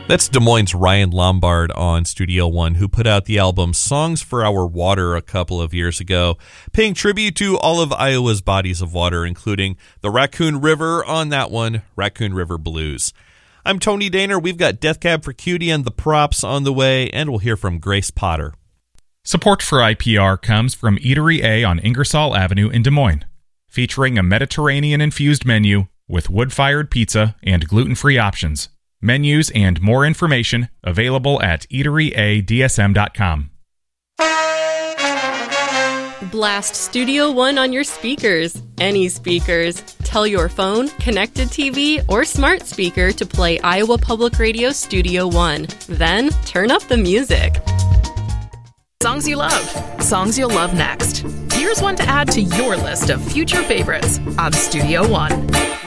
That's Des Moines' Ryan Lombard on Studio One, who put out the album Songs for Our Water a couple of years ago, paying tribute to all of Iowa's bodies of water, including the Raccoon River on that one, Raccoon River Blues. I'm Tony Daner. We've got Death Cab for Cutie and the Props on the way, and we'll hear from Grace Potter. Support for IPR comes from Eatery A on Ingersoll Avenue in Des Moines, featuring a Mediterranean-infused menu with wood-fired pizza and gluten-free options. Menus and more information available at eateryadsm.com. Blast Studio One on your speakers. Any speakers. Tell your phone, connected TV, or smart speaker to play Iowa Public Radio Studio One. Then turn up the music. Songs you love. Songs you'll love next. Here's one to add to your list of future favorites on Studio One.